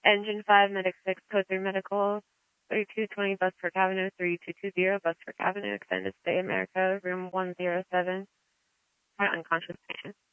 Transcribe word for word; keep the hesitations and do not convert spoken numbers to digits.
Engine five, Medic six, Code three Medical, thirty-two twenty, Bus Park Avenue, thirty-two twenty, Bus Park Avenue, Extended Stay America, room one oh seven, for unconscious patient.